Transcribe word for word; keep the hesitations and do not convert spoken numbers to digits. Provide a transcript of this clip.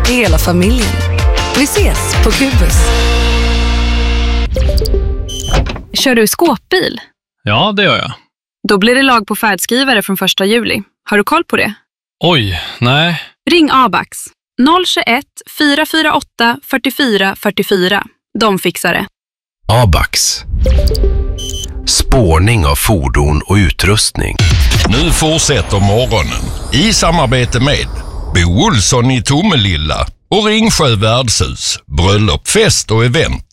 till hela familjen. Vi ses på Kubus. Kör du skåpbil? Ja, det gör jag. Då blir det lag på färdskrivare från första juli. Har du koll på det? Oj, nej. Ring Abax. noll tjugoett, fyra fyra åtta, fyrtiofyra fyrtiofyra. De fixar det. Abax. Spårning av fordon och utrustning. Nu fortsätter morgonen i samarbete med Bo Olsson i Tomelilla och Ringsjö värdshus, bröllop, fest och event.